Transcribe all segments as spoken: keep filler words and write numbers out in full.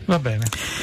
Va bene.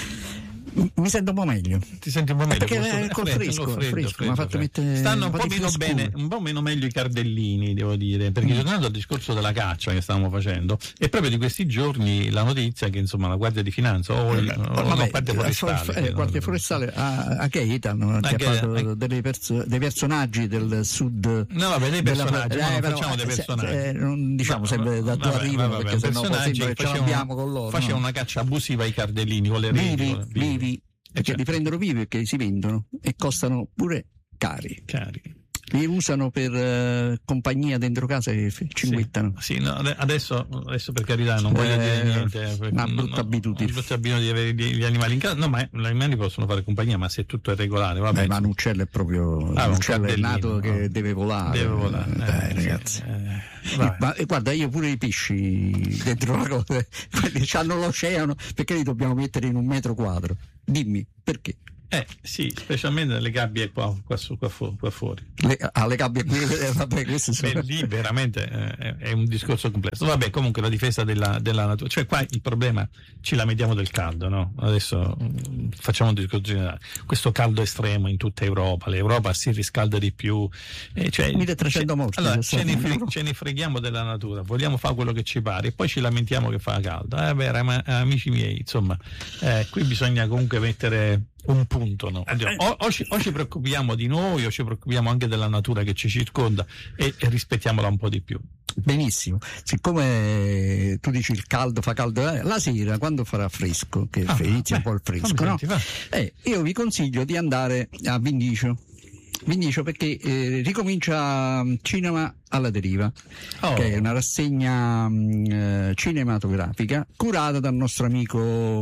Mi sento un po' meglio. Ti senti un po' meglio? Perché questo, è col freddo, fresco, freddo, fresco, freddo, mi ha fatto freddo. mettere Stanno un, un po' po' di meno frescura. bene, un po' meno meglio i cardellini, devo dire, perché Mm. tornando al discorso della caccia che stavamo facendo, è proprio di questi giorni la notizia che insomma la Guardia di Finanza o, il, o Vabbè, la Guardia la Forestale, for- eh, che- Guardia Forestale a, a Gaeta hanno A acchiappato Gaeta, a- delle perso- dei personaggi del sud. No, vabbè, dei della- personaggi, ma non però, facciamo dei se- personaggi. eh, non diciamo No, sempre da dove vabbè, arrivano, vabbè, perché sennò poi personaggi sembra che ce facevano- l'abbiamo con loro. Faceva no? una caccia abusiva ai cardellini con le reti. Vivi, con le- vivi, perché certo. li prendono vivi perché si vendono e costano pure cari. Cari. Li usano per eh, compagnia dentro casa che f- cinguettano. Sì, sì, no, ade- adesso, adesso per carità non voglio Eh, dire niente. perché una non- brutta non- abitudine. Una brutta abitudine di avere gli, gli animali in casa. No, ma gli animali possono fare compagnia, ma se tutto è regolare, vabbè. Beh, ma un uccello è proprio Ah, un un uccello è cardellino, nato no? che deve volare. Deve volare. Eh, dai, eh, ragazzi. eh, vabbè. Ma, eh, guarda, io pure i pesci dentro la cosa, quelli hanno l'oceano, perché li dobbiamo mettere in un metro quadro? Dimmi, perché? Eh, sì, specialmente nelle gabbie qua, qua, su, qua, fu- qua fuori. Le, alle gabbie qui, eh, vabbè, questo sono... Beh, lì veramente eh, è un discorso complesso. Vabbè, comunque la difesa della, della natura, cioè qua il problema ci lamentiamo del caldo, no? Adesso mm, facciamo un discorso generale. Questo caldo estremo in tutta Europa, l'Europa si riscalda di più, eh, cioè, milletrecento ce- morti. allora, sono ce, ne stati in fre- Europa. ce ne freghiamo della natura, vogliamo fare quello che ci pare e poi ci lamentiamo che fa caldo. Eh, beh, ma, amici miei, insomma, eh, qui bisogna comunque mettere un punto, no? Oddio, o, o, ci, o ci preoccupiamo di noi o ci preoccupiamo anche della natura che ci circonda e, e rispettiamola un po' di più. Benissimo, siccome tu dici il caldo fa caldo, eh, la sera quando farà fresco, che Ah, inizia beh, un po' il fresco, fammi no? senti, va. Eh, io vi consiglio di andare a Vindicio. Vindicio perché eh, ricomincia mm, Cinema alla deriva, Oh. che è una rassegna mm, eh, cinematografica curata dal nostro amico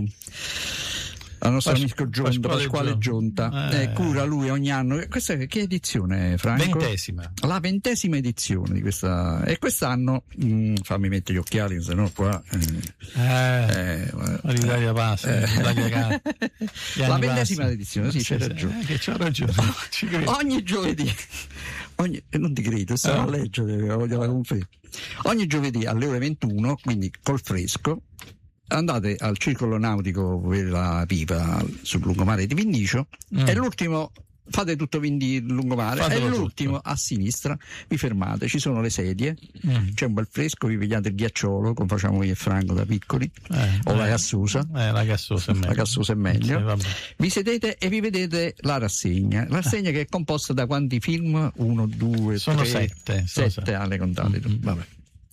al nostro Pas- amico Giunta, Pasquale Pasquale Giunta. Giunta. Eh. Eh, cura lui ogni anno. Questa che edizione, Franco? Ventesima. La ventesima edizione di questa, e quest'anno mh, fammi mettere gli occhiali, se no qua eh, Eh, eh, l'Italia passa, eh. l'Italia cade. Gli la anni ventesima passano. edizione, sì, c'è ragione. Eh, che c'ha ragione, ci credo. Ogni giovedì, ogni, eh, non ti credo, stavo a Eh. leggere, voglio la conferma. Ogni giovedì alle ore ventuno, quindi col fresco, andate al circolo nautico per la pipa sul lungomare di Vindicio Mm. e l'ultimo fate tutto Vindi lungomare Fatelo e l'ultimo tutto. a sinistra vi fermate, ci sono le sedie, Mm. c'è un bel fresco, vi pigliate il ghiacciolo come facciamo io e Franco da piccoli, Eh, o la eh. gassosa. Eh, la gassosa è meglio. La gassosa è meglio. Sì, vabbè. Vi sedete e vi vedete la rassegna. La rassegna che è composta da quanti film? Uno, due, Sono tre, sette, sono sette, sette. alle contate tu. Mm. Vabbè.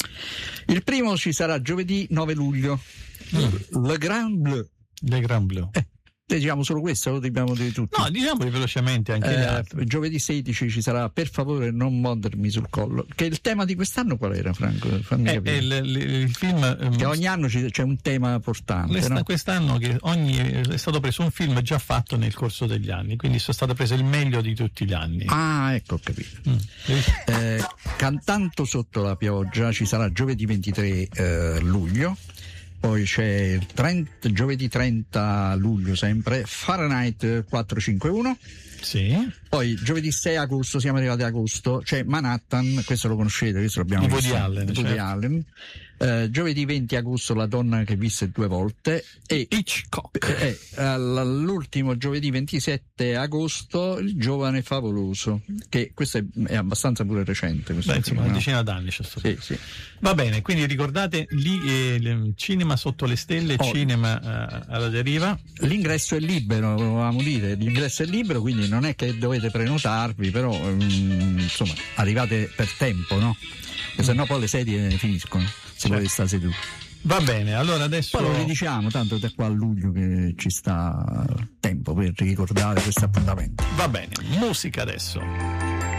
Il primo ci sarà giovedì nove luglio. Mm. Le Grand Bleu. Le Gran Blu. Eh, diciamo solo questo, lo dobbiamo dire tutti. No, diciamoli velocemente anche gli Eh, altri. giovedì sedici ci sarà Per favore non mordermi sul collo. Che il tema di quest'anno qual era, Franco? Fammi Eh, capire. eh, il, il- il film ehm, Che ogni anno ci- c'è un tema portante, questa- no? quest'anno che ogni, è stato preso un film già fatto nel corso degli anni, quindi è stato preso il meglio di tutti gli anni. Ah, ecco, ho capito. Mm. Eh, Cantando sotto la pioggia ci sarà giovedì ventitré eh, luglio, poi c'è il trenta, giovedì trenta luglio sempre Fahrenheit quattrocentocinquantuno, Sì. poi giovedì sei agosto, siamo arrivati ad agosto, c'è Manhattan, questo lo conoscete, questo l'abbiamo Di Woody visto, Allen, di Woody certo. Allen. Eh, giovedì venti agosto La donna che visse due volte e Hitchcock. eh, eh, l'ultimo giovedì ventisette agosto Il giovane favoloso, che questo è, è abbastanza pure recente questo Beh, insomma, film, una no? decina d'anni c'è stato. Sì, sì. Va bene, quindi ricordate lì eh, il cinema sotto le stelle, Oh. cinema eh, alla deriva. L'ingresso è libero, volevamo dire, l'ingresso è libero, quindi non è che dovete prenotarvi, però mm, insomma arrivate per tempo, no? Perché sennò poi le sedie finiscono, se Certo. volete stare seduti. Va bene, allora adesso Poi lo ridiciamo, tanto da qua a luglio che ci sta tempo per ricordare questo appuntamento. va bene, musica adesso.